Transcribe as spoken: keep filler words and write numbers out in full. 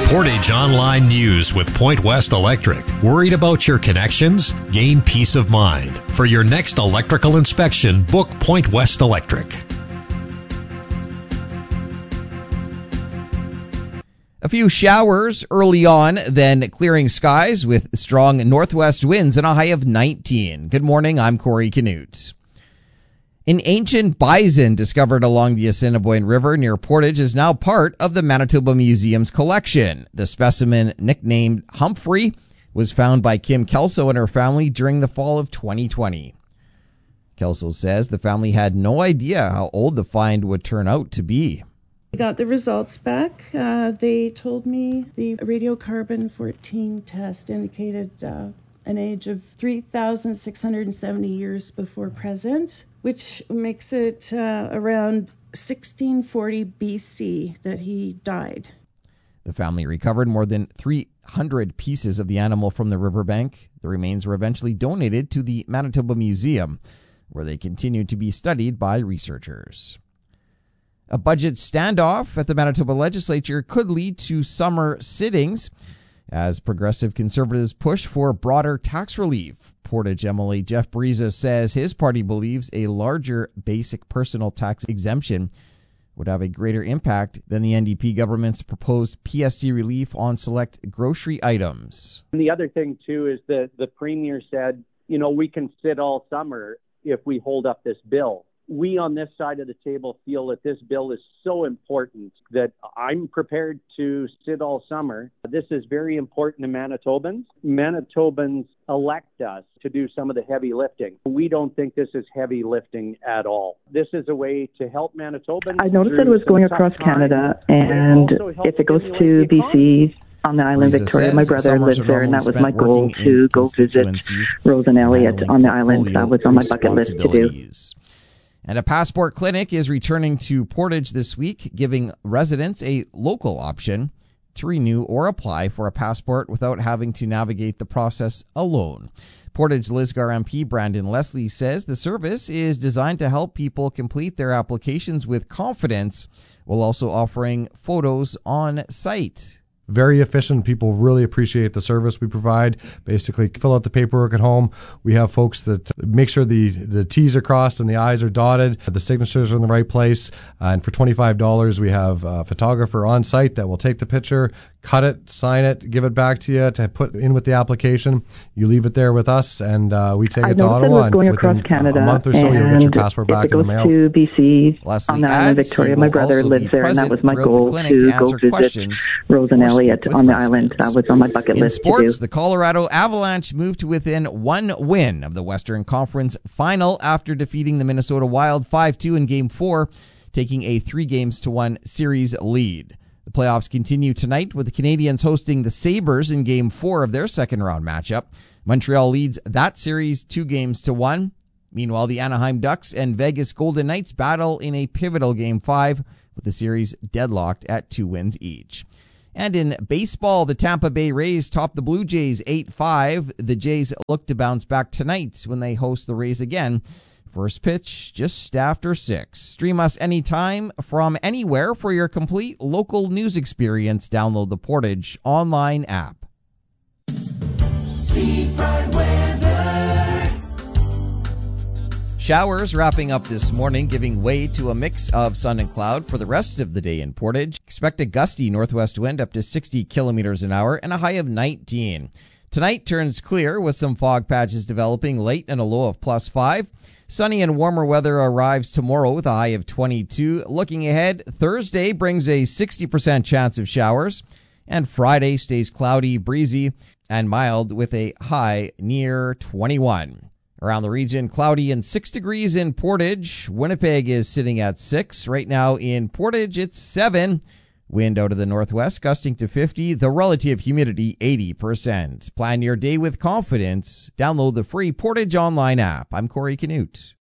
Portage Online News with Point West Electric. Worried about your connections? Gain peace of mind. For your next electrical inspection, book Point West Electric. A few showers early on, then clearing skies with strong northwest winds and a high of nineteen. Good morning, I'm Corey Canute. An ancient bison discovered along the Assiniboine River near Portage is now part of the Manitoba Museum's collection. The specimen, nicknamed Humphrey, was found by Kim Kelso and her family during the fall of twenty twenty. Kelso says the family had no idea how old the find would turn out to be. I got the results back. Uh, they told me the radiocarbon fourteen test indicated uh, an age of three thousand six hundred seventy years before present, which makes it uh, around sixteen forty B C that he died. The family recovered more than three hundred pieces of the animal from the riverbank. The remains were eventually donated to the Manitoba Museum, where they continue to be studied by researchers. A budget standoff at the Manitoba legislature could lead to summer sittings as progressive conservatives push for broader tax relief. Portage M L A Jeff Bariza says his party believes a larger basic personal tax exemption would have a greater impact than the N D P government's proposed P S T relief on select grocery items. And the other thing, too, is that the Premier said, you know, we can sit all summer if we hold up this bill. We on this side of the table feel that this bill is so important that I'm prepared to sit all summer. This is very important to Manitobans. Manitobans elect us to do some of the heavy lifting. We don't think this is heavy lifting at all. This is a way to help Manitobans. I noticed that it was going across Canada, and if it goes to B C, on the island Bariza Victoria. My brother lives there, and that was my goal to go visit Rose and Elliot on the island. That was on my bucket list to do. And a passport clinic is returning to Portage this week, giving residents a local option to renew or apply for a passport without having to navigate the process alone. Portage Lisgar M P Brandon Leslie says the service is designed to help people complete their applications with confidence while also offering photos on site. Very efficient. People really appreciate the service we provide. Basically, fill out the paperwork at home. We have folks that make sure the, the T's are crossed and the I's are dotted, the signatures are in the right place. Uh, and for twenty-five dollars, we have a photographer on site that will take the picture, cut it, sign it, give it back to you to put in with the application. You leave it there with us, and uh, we take I it to Ottawa. I noticed it was going across Within Canada, a month or so, you'll get your passport back in the mail. If it goes to B C, Leslie on the island Victoria, my brother lives there, and that was my goal to, to go visit Rose and Elliot on the island. That was on my bucket in list sports, to do. The Colorado Avalanche moved to within one win of the Western Conference Final after defeating the Minnesota Wild five two in Game four, taking a three games to one series lead. The playoffs continue tonight with the Canadiens hosting the Sabres in Game four of their second-round matchup. Montreal leads that series two games to one. Meanwhile, the Anaheim Ducks and Vegas Golden Knights battle in a pivotal Game five, with the series deadlocked at two wins each. And in baseball, the Tampa Bay Rays topped the Blue Jays eight five. The Jays look to bounce back tonight when they host the Rays again. First pitch just after six. Stream us anytime from anywhere for your complete local news experience. Download the Portage online app. Seafront weather. Showers wrapping up this morning, giving way to a mix of sun and cloud for the rest of the day in Portage. Expect a gusty northwest wind up to sixty kilometers an hour and a high of nineteen. Tonight turns clear with some fog patches developing late and a low of plus five. Sunny and warmer weather arrives tomorrow with a high of twenty-two. Looking ahead, Thursday brings a sixty percent chance of showers, and Friday stays cloudy, breezy, and mild with a high near twenty-one. Around the region, cloudy and six degrees in Portage. Winnipeg is sitting at six. Right now in Portage, it's seven. Wind out of the northwest, gusting to fifty. The relative humidity, eighty percent. Plan your day with confidence. Download the free Portage Online app. I'm Corey Canute.